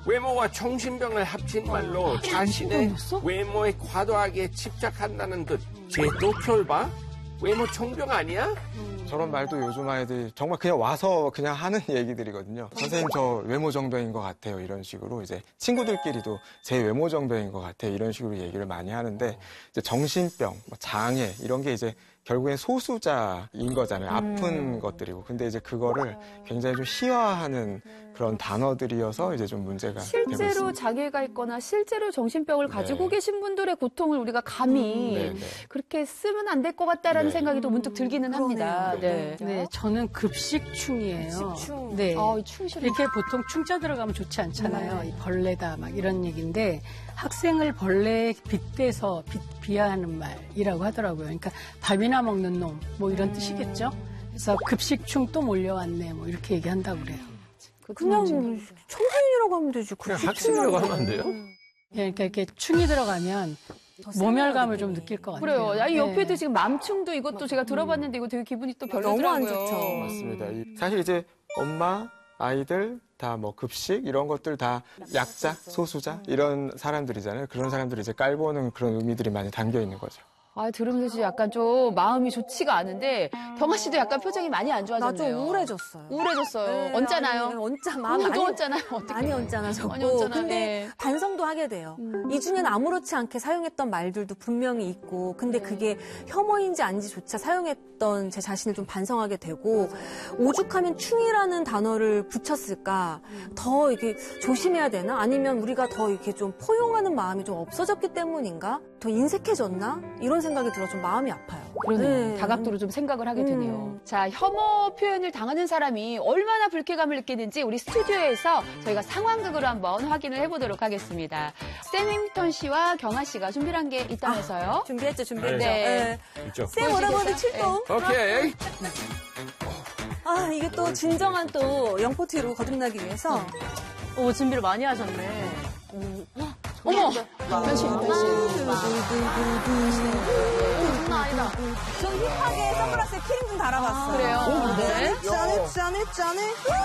외모와 정신병을 합친 말로 자신의 외모에 과도하게 집착한다는 듯 쟤또 켜봐? 외모 정병 아니야? 저런 말도 요즘 아이들이 정말 그냥 와서 그냥 하는 얘기들이거든요. 선생님 저 외모 정병인 것 같아요. 이런 식으로 이제 친구들끼리도 제 외모 정병인 것 같아요. 이런 식으로 얘기를 많이 하는데 이제 정신병, 장애 이런 게 이제 결국엔 소수자인 거잖아요. 아픈 것들이고. 근데 이제 그거를 굉장히 좀 희화화하는 그런 단어들이어서 이제 좀 문제가 되고 있습니다. 실제로 장애가 있거나 실제로 정신병을 가지고 계신 분들의 고통을 우리가 감히 그렇게 쓰면 안 될 것 같다라는 생각이 또 문득 들기는 합니다. 네, 저는 급식충이에요. 급식충. 네. 충 싫어. 이렇게 보통 충자 들어가면 좋지 않잖아요. 이 벌레다 막 이런 얘기인데 학생을 벌레에 빗대서 비하하는 말이라고 하더라고요. 그러니까 밥이나 먹는 놈 뭐 이런 뜻이겠죠. 그래서 급식충 또 몰려왔네 뭐 이렇게 얘기한다고 그래요. 그냥 청소년이라고 하면 되지. 그냥 학생이라고 하면 안 돼요? 그러니까 이렇게 충이 들어가면 모멸감을 좀 느낄 것 같아요. 그래요. 아니, 옆에도 지금 맘충도 이것도 제가 들어봤는데 이거 되게 기분이 또 별로더라고요. 너무 안 좋죠. 맞습니다. 사실 이제 엄마, 아이들 다 뭐 급식 이런 것들 다 약자, 소수자 이런 사람들이잖아요. 그런 사람들이 이제 깔보는 그런 의미들이 많이 담겨 있는 거죠. 아, 들으면서 약간 좀 마음이 좋지가 않은데 경아 씨도 약간 표정이 많이 안 좋아졌네요. 나 좀 우울해졌어요. 우울해졌어요. 네, 언짢아요? 마음이 오늘도 언짢아요? 어떡해. 많이 언짢아졌고. 많이 언짢아요. 근데 네. 반성도 하게 돼요. 이 중에는 아무렇지 않게 사용했던 말들도 분명히 있고, 근데 그게 혐오인지 아닌지조차 사용했던 제 자신을 좀 반성하게 되고, 오죽하면 충이라는 단어를 붙였을까? 더 이렇게 조심해야 되나? 아니면 우리가 더 이렇게 좀 포용하는 마음이 좀 없어졌기 때문인가? 더 인색해졌나? 이런 생각이 들어 좀 마음이 아파요. 그러네요. 네. 다각도로 좀 생각을 하게 되네요. 자, 혐오 표현을 당하는 사람이 얼마나 불쾌감을 느끼는지 우리 스튜디오에서 저희가 상황극으로 한번 확인을 해보도록 하겠습니다. 샘 햄ilton 씨와 경아 씨가 준비한 게 있다면서요? 준비했죠. 네. 있죠. 샘 오라버니 출동. 오케이. 아, 이게 또 진정한 또 영포티로 거듭나기 위해서. 오, 준비를 많이 하셨네. 어머! 변신. 장난 아니다. 전 힙하게 선글라스에 키링 좀 달아봤어요. 그래요? 네. 짠해.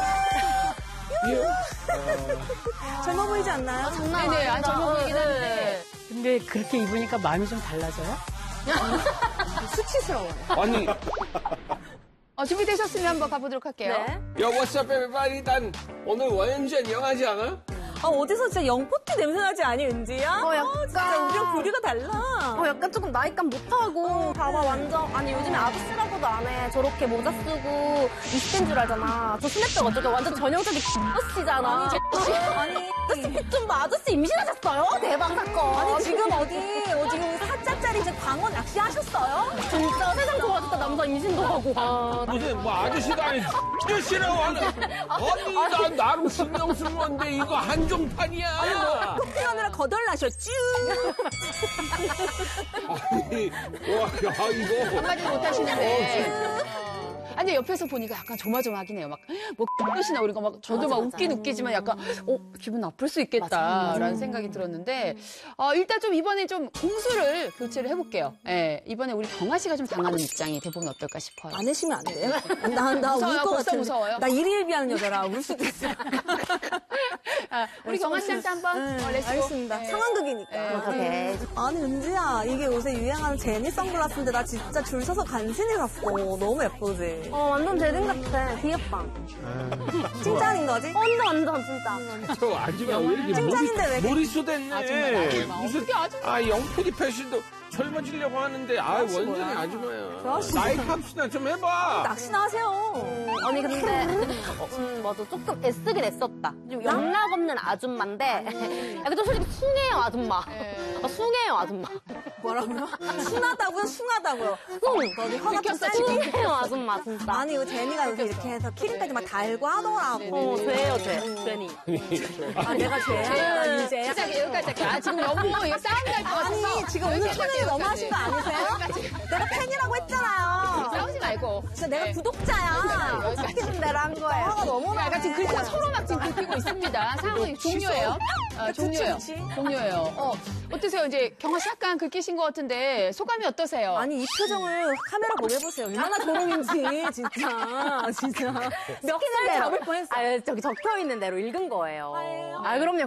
젊어 보이지 않나요? 장난 네네, 아니다. 안 젊어 보이긴 한데. 근데 그렇게 입으니까 마음이 좀 달라져요? 수치스러워요. 아니, 준비되셨으면 한번 가보도록 할게요. 네. 야, what's up, everybody? 난 오늘 YMCA 영하지 않아? 아, 어디서 진짜 영포티 냄새 나지 않니, 은지야? 약간. 진짜 우리랑 부류가 달라. 약간 조금 나이감 못하고. 봐봐, 완전. 아니, 요즘에 아저씨라고도 안 해. 저렇게 모자 쓰고 20대인 줄 알잖아. 저 스냅백 어쩌게 완전 전형적인 아저씨잖아. 아니, 좀 봐. 아저씨 임신하셨어요? 대박 사건. 아니, 지금 지금 4자짜리 이제 광어 낚시하셨어요? 진짜 세상 좋아졌다. 남자 임신도 하고. 무슨, 뭐, 아저씨도 아니, 아저씨라고 하는. 아니, 난 나름 신경 쓴 건데, 이거 한정판이야. 쇼핑하느라 거덜나셨쥬? 아니, 와, 야, 이거. 한마디도 못하시는데. 아니, 옆에서 보니까 약간 조마조마하긴 해요. 뭐, 끝이 나오니까 저도 막 웃긴 웃기지만 약간, 기분 나쁠 수 있겠다라는 생각이 들었는데, 일단 좀 이번에 좀 공수를 교체를 해볼게요. 예, 이번에 우리 경아 씨가 좀 당하는 입장이 대부분 어떨까 싶어요. 안 해시면 안 돼요? 나 무서워요? 울 것 벌써 같은데. 무서워요? 나 일일비하는 여자라 울 수도 있어요. 우리 경아 씨한테 한번, 렛츠고. 알겠습니다. 예. 상황극이니까. 예. 오케이. 아니, 은지야, 이게 요새 유행하는 제니 선글라스인데 나 진짜 줄 서서 간신히 샀어. 너무 예쁘지? 완전 제등 같아. 귀엽다. 칭찬인 거지? 완전 진짜. 저 아줌마 왜 이렇게 칭찬인데 왜 머리수 됐네. 아줌마. 무슨, 어떻게 아줌마. 영포디 패션도 젊어지려고 하는데, 완전히 아줌마야. 아저씨 나이트 합시다 좀 해봐. 낚시나 하세요. 아니 근데 맞아 조금 애쓰긴 애썼다. 좀 영락 없는 아줌마인데 약간 좀 솔직히 숭해요 아줌마. 숭해요 아줌마. 뭐라고요? 숭하다고요? 숭하다고요? 거기 허가 좀 짧게. 숭해요 아줌마 진짜. 아니, 이거 제니가 요새 이렇게 해서 키링까지 막 달고 하더라고. 죄예요 죄. 죄니. 아, 내가 죄야? 나 이제야? 시작해, 여기까지 할게요. 지금 너무 이거 싸움이 날 것 같아서. 아니, 지금 오늘 토요일 너무 하신 거 아니세요? 내가 팬이라고 했잖아요. 싸우지 말고. 진짜 내가 구독자야. 시키는 대로 한 거예요. 화가 너무 나. 약간 지금 글씨가 서로 막 지금 긁히고 있습니다. 상황이 종료예요. 종료예요. 그치. 종료예요. 어떠세요? 이제 경아 씨 약간 긁히신 것 같은데 소감이 어떠세요? 아니, 이 표정을 카메라 보게 해보세요. 얼마나 조롱인지, 진짜. 몇 살 잡을 뻔했어. 아 저기 적혀 있는 대로 읽은 거예요. 아예요? 아 그럼요.